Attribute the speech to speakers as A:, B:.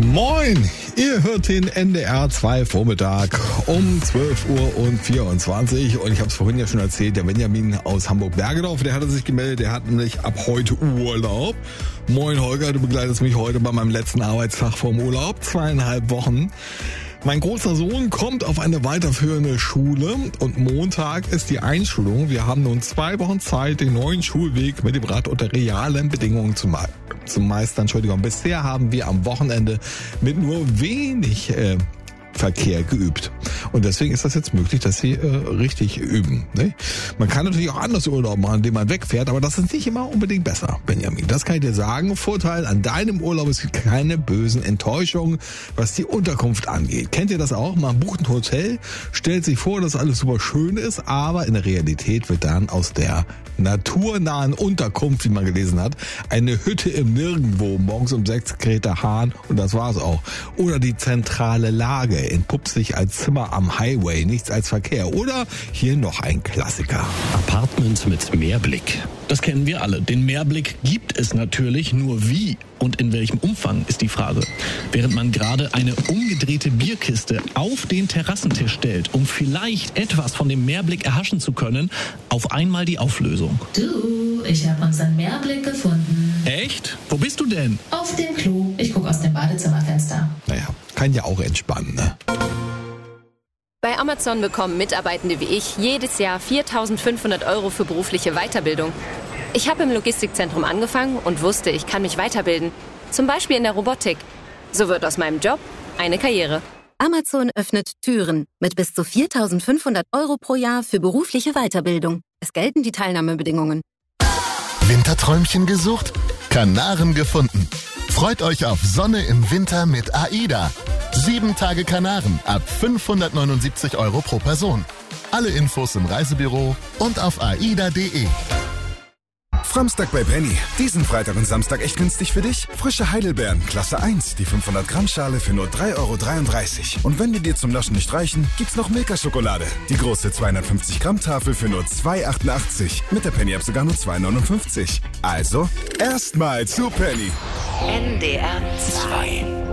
A: Moin, ihr hört den NDR 2 Vormittag um 12:24 Uhr und ich habe es vorhin ja schon erzählt, der Benjamin aus Hamburg-Bergedorf, der hatte sich gemeldet, der hat nämlich ab heute Urlaub. Moin Holger, du begleitest mich heute bei meinem letzten Arbeitstag vorm Urlaub, 2,5 Wochen. Mein großer Sohn kommt auf eine weiterführende Schule und Montag ist die Einschulung. Wir haben nun 2 Wochen Zeit, den neuen Schulweg mit dem Rad unter realen Bedingungen zu meistern. Bisher haben wir am Wochenende mit nur wenig Verkehr geübt. Und deswegen ist das jetzt möglich, dass sie richtig üben. Ne? Man kann natürlich auch anders Urlaub machen, indem man wegfährt, aber das ist nicht immer unbedingt besser, Benjamin. Das kann ich dir sagen. Vorteil an deinem Urlaub ist keine bösen Enttäuschungen, was die Unterkunft angeht. Kennt ihr das auch? Man bucht ein Hotel, stellt sich vor, dass alles super schön ist, aber in der Realität wird dann aus der naturnahen Unterkunft, wie man gelesen hat, eine Hütte im Nirgendwo. Morgens um 6 kräht der Hahn und das war's auch. Oder die zentrale Lage entpuppt sich als Zimmer am Highway, nichts als Verkehr. Oder hier noch ein Klassiker.
B: Apartment mit Meerblick. Das kennen wir alle. Den Meerblick gibt es natürlich, nur wie und in welchem Umfang ist die Frage. Während man gerade eine umgedrehte Bierkiste auf den Terrassentisch stellt, um vielleicht etwas von dem Meerblick erhaschen zu können, auf einmal die Auflösung.
C: Du, ich habe unseren Meerblick gefunden.
B: Echt? Wo bist du denn?
C: Auf dem Klo. Ich gucke aus dem Badezimmerfenster.
A: Naja, kann ja auch entspannen, ne?
D: Bei Amazon bekommen Mitarbeitende wie ich jedes Jahr 4.500 € für berufliche Weiterbildung. Ich habe im Logistikzentrum angefangen und wusste, ich kann mich weiterbilden. Zum Beispiel in der Robotik. So wird aus meinem Job eine Karriere.
E: Amazon öffnet Türen mit bis zu 4.500 € pro Jahr für berufliche Weiterbildung. Es gelten die Teilnahmebedingungen.
F: Winterträumchen gesucht? Kanaren gefunden. Freut euch auf Sonne im Winter mit AIDA. 7 Tage Kanaren ab 579 € pro Person. Alle Infos im Reisebüro und auf aida.de.
G: Samstag bei Penny. Diesen Freitag und Samstag echt günstig für dich. Frische Heidelbeeren, Klasse 1, die 500 Gramm Schale für nur 3,33 €. Und wenn die dir zum Naschen nicht reichen, gibt's noch Milka-Schokolade. Die große 250 Gramm Tafel für nur 2,88 €. Mit der Penny-App sogar nur 2,59 €. Also, erstmal zu Penny.
H: NDR 2